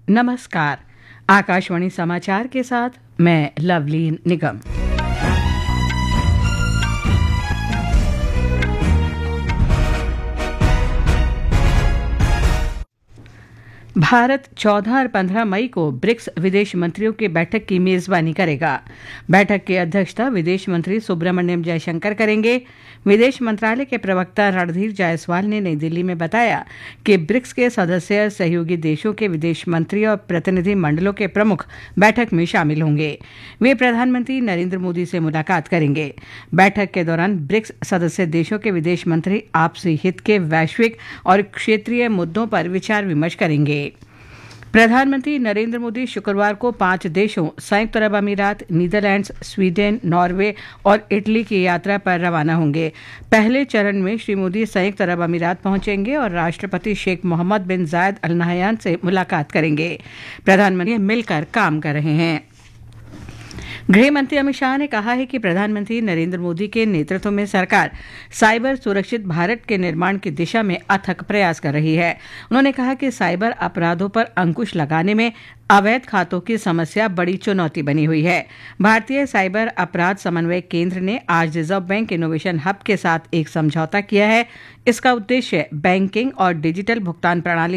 नमस्कार। आकाशवाणी समाचार के साथ मैं लवलीन निगम। भारत 14 और 15 मई को ब्रिक्स विदेश मंत्रियों की बैठक की मेजबानी करेगा। बैठक की अध्यक्षता विदेश मंत्री सुब्रमण्यम जयशंकर करेंगे। विदेश मंत्रालय के प्रवक्ता रणधीर जायसवाल ने नई दिल्ली में बताया कि ब्रिक्स के सदस्य सहयोगी देशों के विदेश मंत्री और प्रतिनिधि मंडलों के प्रमुख बैठक में शामिल होंगे। वे प्रधानमंत्री नरेंद्र मोदी से मुलाकात करेंगे। बैठक के दौरान ब्रिक्स सदस्य देशों के विदेश मंत्री आपसी हित के वैश्विक और क्षेत्रीय मुद्दों पर विचार विमर्श करेंगे। प्रधानमंत्री नरेंद्र मोदी शुक्रवार को 5 देशों संयुक्त अरब अमीरात, नीदरलैंड्स, स्वीडन, नॉर्वे और इटली की यात्रा पर रवाना होंगे। पहले चरण में श्री मोदी संयुक्त अरब अमीरात पहुंचेंगे और राष्ट्रपति शेख मोहम्मद बिन जायद अल नहयान से मुलाकात करेंगे। प्रधानमंत्री मिलकर काम कर रहे हैं। गृह मंत्री अमित शाह ने कहा है कि प्रधानमंत्री नरेंद्र मोदी के नेतृत्व में सरकार साइबर सुरक्षित भारत के निर्माण की दिशा में अथक प्रयास कर रही है। उन्होंने कहा कि साइबर अपराधों पर अंकुश लगाने में अवैध खातों की समस्या बड़ी चुनौती बनी हुई है। भारतीय साइबर अपराध समन्वय केंद्र ने आज रिजर्व बैंक इनोवेशन हब के साथ एक समझौता किया है। इसका उद्देश्य बैंकिंग और डिजिटल भुगतान प्रणाली